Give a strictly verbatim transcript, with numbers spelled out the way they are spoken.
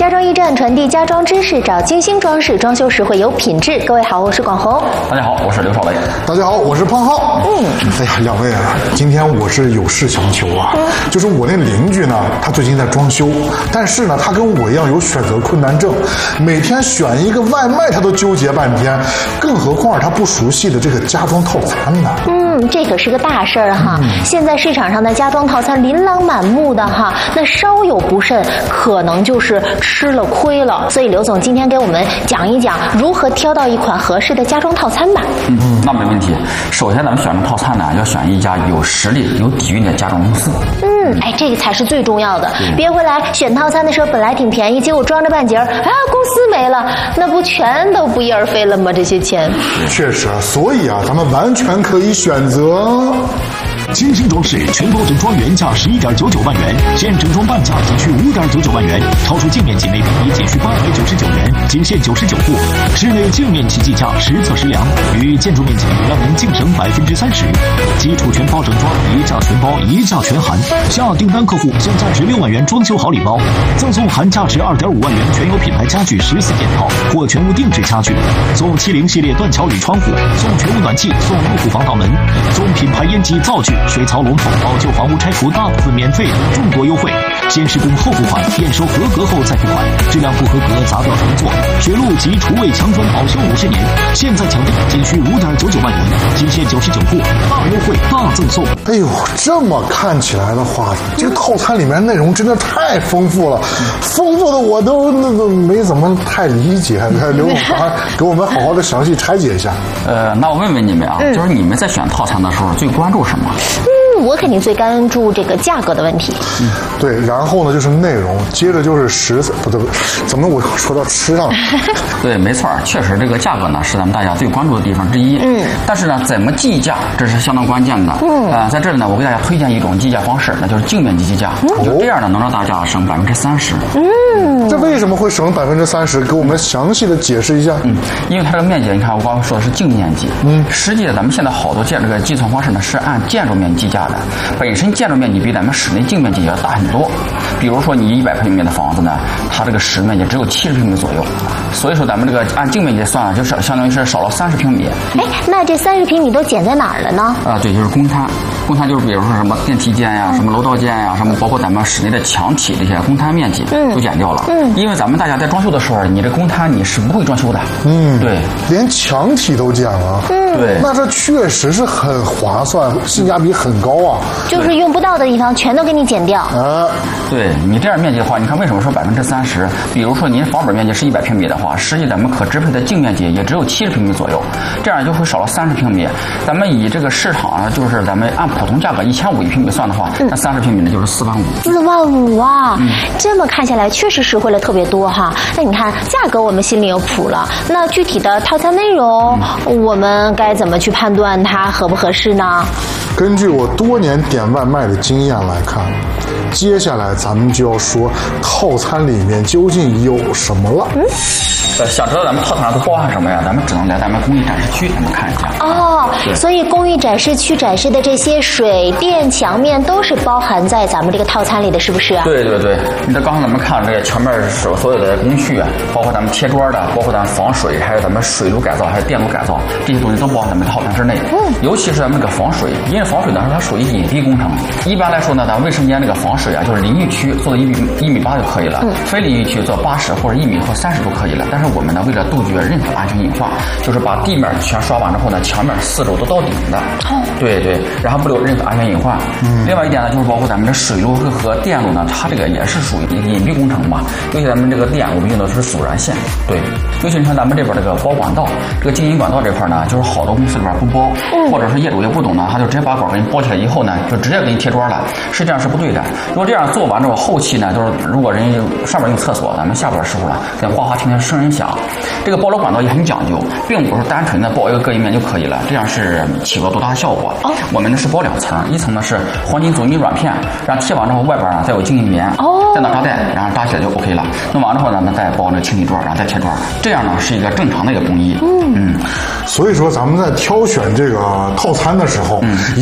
家装驿站传递家装知识，找精心装饰，装修实惠有品质。各位好，我是广红。 大家好，我是刘少雷。 大家好，我是胖浩。嗯，哎呀，两位啊，今天我是有事相求啊。嗯、就是我那邻居呢，他最近在装修，但是呢，他跟我一样有选择困难症，每天选一个外卖他都纠结半天，更何况他不熟悉的这个家装套餐呢。 嗯，这可是个大事儿哈。嗯、现在市场上的家装套餐琳琅满目的哈，那稍有不慎，可能就是吃了亏了。所以刘总今天给我们讲一讲如何挑到一款合适的家装套餐吧。 嗯，那没问题。首先咱们选择套餐呢，要选一家有实力、有底蕴的家装公司。 嗯，哎，这个才是最重要的。别回来选套餐的时候本来挺便宜，结果装着半截儿，啊，公司没了，那不全都不翼而飞了吗？这些钱。 确实，所以啊，咱们完全可以选择。 精心装饰全包整装原价十一点九九万元，现整装半价仅需五点九九万元，超出净面积每平米仅需八百九十九元，仅限九十九户。室内净面积计价实测实量，与建筑面积让您净省百分之三十。基础全包整装，一价全包，一价全含。下订单客户享价值六万元装修好礼包，赠送含价值二点五万元全有品牌家具十四件套或全屋定制家具，送七零系列断桥铝窗户，送全屋暖气，送入户防盗门，送品牌烟机灶具。水槽龙头保旧房屋拆除大部分免费，众多优惠，先施工后付款，验收合格后再付款，质量不合格砸掉重做。水路及厨卫墙砖保修五十年，现在抢订仅需五点九九万元，仅限九十九户，大优惠大赠送。 哎呦，这么看起来的话，这个套餐里面内容真的太丰富了，丰富的我都那个没怎么太理解。刘总给我们好好的详细拆解一下。 呃，那我问问你们啊，嗯、就是你们在选套餐的时候最关注什么？ 嗯，我肯定最关注这个价格的问题。 嗯，对，然后呢就是内容，接着就是食材，不对，怎么我说到吃上了？ 对，没错，确实这个价格呢是咱们大家最关注的地方之一。嗯，但是呢，怎么计价这是相当关键的。嗯，呃，在这里呢，我给大家推荐一种计价方式，那就是净面积计价。嗯、就这样呢，能让大家省百分之三十。 嗯， 这为什么会省百分之三十？给我们详细的解释一下。 嗯，因为它这个面积，你看我刚刚说的是净面积。嗯，实际咱们现在好多建这个计算方式呢是按建筑面积计价的。本身建筑面积比咱们室内净面积要大很多，比如说你一百平米的房子呢，它这个实面积只有七十平米左右，所以说咱们这个按净面积算，就是相当于是少了三十平米。 哎，那这三十平米都减在哪儿了呢？ 啊，对，就是公摊，公摊就是比如说什么电梯间呀、什么楼道间呀、什么包括咱们室内的墙体这些公摊面积都减掉了。嗯，因为咱们大家在装修的时候，你这公摊你是不会装修的。嗯，对， 连墙体都减了。嗯， 对， 那这确实是很划算，性价比很高啊。 就是用不到的地方全都给你减掉。 啊，对你这样面积的话，你看为什么说百分之三十？比如说您房本面积是一百平米的话，实际咱们可支配的净面积也只有七十平米左右，这样就会少了三十平米。咱们以这个市场啊，就是咱们按普通价格一千五一平米算的话，嗯、那三十平米呢就是四万五。 四万五啊！嗯、这么看下来确实实惠了特别多哈。那你看价格我们心里有谱了，那具体的套餐内容，嗯、我们该怎么去判断它合不合适呢？ 根据我多年点外卖的经验来看，接下来咱们就要说套餐里面究竟有什么了。嗯， 呃，想知道咱们套餐上都包含什么呀？咱们只能来咱们工艺展示区咱们看一下。 哦，所以工艺展示区展示的这些水电墙面都是包含在咱们这个套餐里的，是不是啊？ 对对对，你这刚才咱们看这个墙面所所有的工序，包括咱们贴砖的，包括咱们防水，还有咱们水路改造，还有电路改造，这些东西都包含咱们套餐之内。嗯，尤其是咱们这个防水，因为防水呢它属于隐蔽工程。一般来说呢，咱卫生间这个防水啊，就是淋浴区做到一米一米八就可以了，嗯、非淋浴区做八十或者一米或三十都可以了。但是我们呢，为了杜绝任何安全隐患，就是把地面全刷完之后呢，墙面四周都到顶的。哦，对对，然后不留任何安全隐患。嗯，另外一点呢，就是包括咱们的水路和电路呢，它这个也是属于一个隐蔽工程嘛。尤其咱们这个电，我们用的是阻燃线。对，尤其你看咱们这边这个包管道，这个经营管道这块呢，就是好多公司里边不包，嗯、或者是业主也不懂呢，他就直接把管给你包起来以后呢，就直接给你贴砖了。实际上是不对的。如果这样做完之后，后期呢，就是如果人上面用厕所，咱们下边的时候呢，在哗哗听见声音响。这个包楼管道也很讲究，并不是单纯的包一个隔音棉就可以了，这样是起不到多大的效果。哦，我们呢是包两层，一层呢是黄金阻尼软片，然后贴完之后外边呢再有经音棉，哦，再拿扎带，然后扎起来就 OK 了。弄完之后呢，那再包那个清理砖，然后再贴砖，这样呢是一个正常的一个工艺。嗯嗯， 所以说咱们在挑选这个套餐的时候，嗯。